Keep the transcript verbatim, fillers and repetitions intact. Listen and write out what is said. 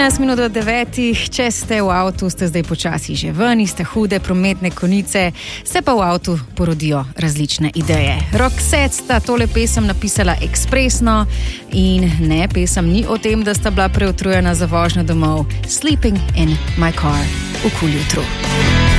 trinajst minut do devetih, če ste v avtu, ste zdaj počasi že ven, ste hude prometne konice, se pa v avtu porodijo različne ideje. Roxette sta tole pesem napisala ekspresno in ne, pesem ni o tem, da sta bila preutrujena za vožnjo domov. Sleeping in my car v Kul jutru.